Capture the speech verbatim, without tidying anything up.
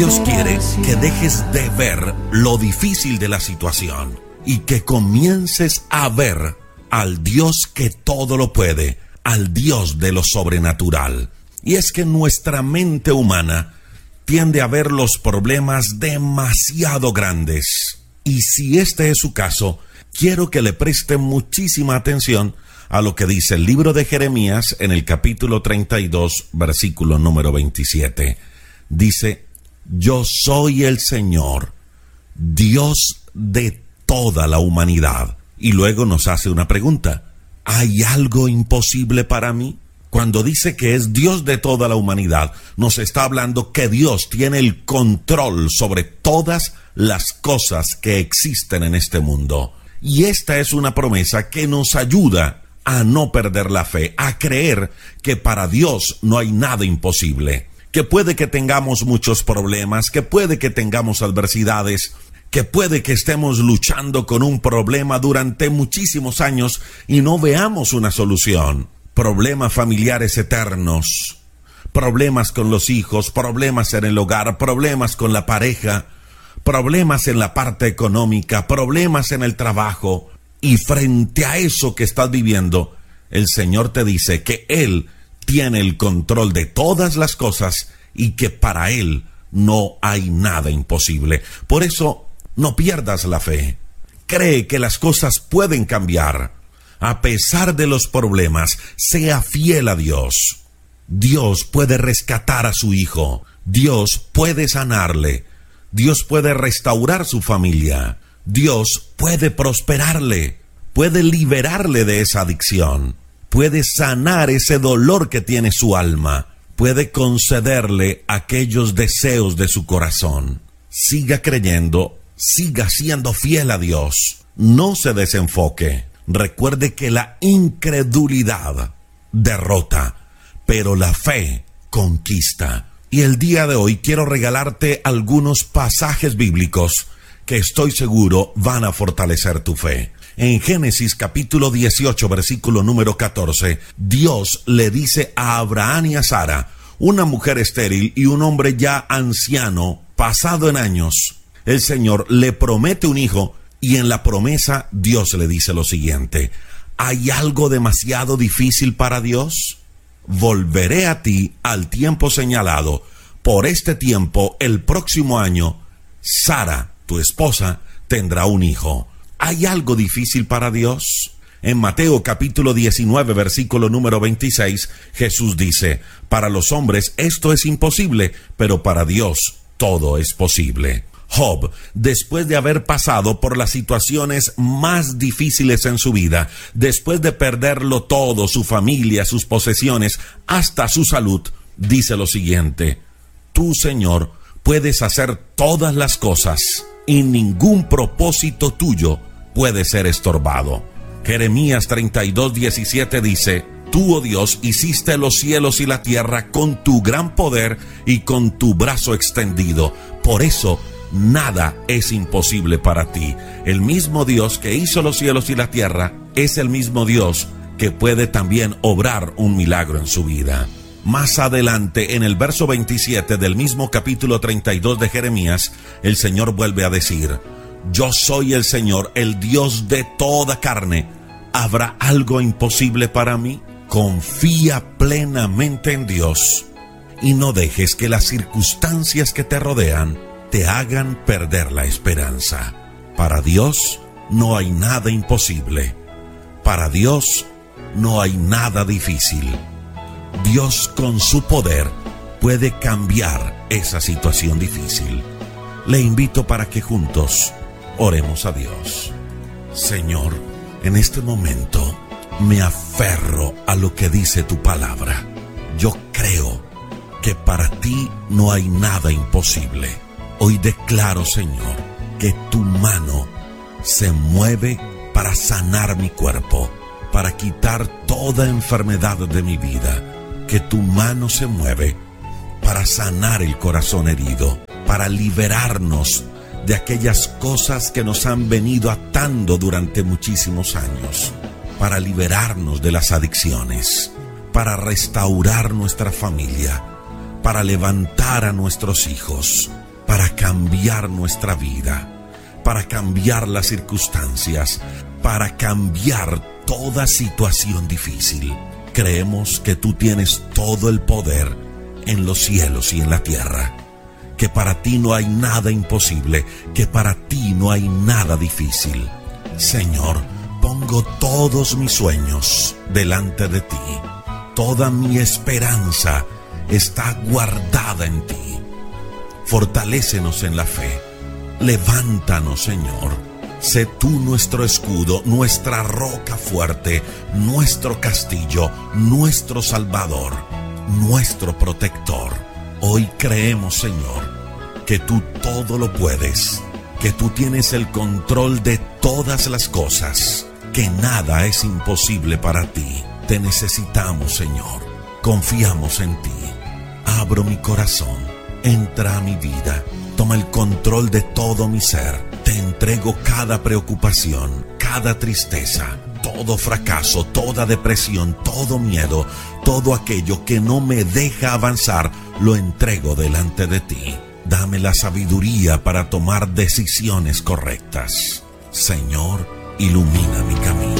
Dios quiere que dejes de ver lo difícil de la situación y que comiences a ver al Dios que todo lo puede, al Dios de lo sobrenatural. Y es que nuestra mente humana tiende a ver los problemas demasiado grandes. Y si este es su caso, quiero que le preste muchísima atención a lo que dice el libro de Jeremías en el capítulo treinta y dos, versículo número veintisiete. Dice: yo soy el Señor, Dios de toda la humanidad. Y luego nos hace una pregunta: ¿hay algo imposible para mí? Cuando dice que es Dios de toda la humanidad, nos está hablando que Dios tiene el control sobre todas las cosas que existen en este mundo. Y esta es una promesa que nos ayuda a no perder la fe, a creer que para Dios no hay nada imposible, que puede que tengamos muchos problemas, que puede que tengamos adversidades, que puede que estemos luchando con un problema durante muchísimos años y no veamos una solución. Problemas familiares eternos, problemas con los hijos, problemas en el hogar, problemas con la pareja, problemas en la parte económica, problemas en el trabajo. Y frente a eso que estás viviendo, el Señor te dice que Él tiene el control de todas las cosas y que para Él no hay nada imposible. Por eso, no pierdas la fe. Cree que las cosas pueden cambiar. A pesar de los problemas, sea fiel a Dios. Dios puede rescatar a su hijo. Dios puede sanarle. Dios puede restaurar su familia. Dios puede prosperarle. Puede liberarle de esa adicción. Puede sanar ese dolor que tiene su alma. Puede concederle aquellos deseos de su corazón. Siga creyendo, siga siendo fiel a Dios. No se desenfoque. Recuerde que la incredulidad derrota, pero la fe conquista. Y el día de hoy quiero regalarte algunos pasajes bíblicos que estoy seguro van a fortalecer tu fe. En Génesis capítulo dieciocho, versículo número catorce, Dios le dice a Abraham y a Sara, una mujer estéril y un hombre ya anciano, pasado en años, el Señor le promete un hijo. Y en la promesa Dios le dice lo siguiente: ¿hay algo demasiado difícil para Dios? Volveré a ti al tiempo señalado. Por este tiempo, el próximo año, Sara, tu esposa, tendrá un hijo. ¿Hay algo difícil para Dios? En Mateo capítulo diecinueve, versículo número veintiséis, Jesús dice: para los hombres esto es imposible, pero para Dios todo es posible. Job, después de haber pasado por las situaciones más difíciles en su vida, después de perderlo todo, su familia, sus posesiones, hasta su salud, dice lo siguiente: tú, Señor, puedes hacer todas las cosas y ningún propósito tuyo puede ser estorbado. Jeremías treinta y dos, diecisiete dice: tú, oh Dios, hiciste los cielos y la tierra con tu gran poder y con tu brazo extendido. Por eso, nada es imposible para ti. El mismo Dios que hizo los cielos y la tierra es el mismo Dios que puede también obrar un milagro en su vida. Más adelante, en el verso veintisiete del mismo capítulo treinta y dos de Jeremías, el Señor vuelve a decir: yo soy el Señor, el Dios de toda carne. ¿Habrá algo imposible para mí? Confía plenamente en Dios y no dejes que las circunstancias que te rodean te hagan perder la esperanza. Para Dios no hay nada imposible. Para Dios no hay nada difícil. Dios con su poder puede cambiar esa situación difícil. Le invito para que juntos oremos a Dios. Señor, en este momento me aferro a lo que dice tu palabra. Yo creo que para ti no hay nada imposible. Hoy declaro, Señor, que tu mano se mueve para sanar mi cuerpo, para quitar toda enfermedad de mi vida. Que tu mano se mueve para sanar el corazón herido, para liberarnos de aquellas cosas que nos han venido atando durante muchísimos años, para liberarnos de las adicciones, para restaurar nuestra familia, para levantar a nuestros hijos. cambiar nuestra vida, para cambiar las circunstancias, para cambiar toda situación difícil. Creemos que tú tienes todo el poder en los cielos y en la tierra, que para ti no hay nada imposible, que para ti no hay nada difícil. Señor, pongo todos mis sueños delante de ti. Toda mi esperanza está guardada en ti. Fortalécenos en la fe. Levántanos, Señor. Sé tú nuestro escudo, nuestra roca fuerte, nuestro castillo, nuestro salvador, nuestro protector. Hoy creemos, Señor, que tú todo lo puedes, que tú tienes el control de todas las cosas, que nada es imposible para ti. Te necesitamos, Señor. Confiamos en ti. Abro mi corazón. Entra a mi vida. Toma el control de todo mi ser. Te entrego cada preocupación, cada tristeza, todo fracaso, toda depresión, todo miedo, todo aquello que no me deja avanzar, lo entrego delante de ti. Dame la sabiduría para tomar decisiones correctas. Señor, ilumina mi camino.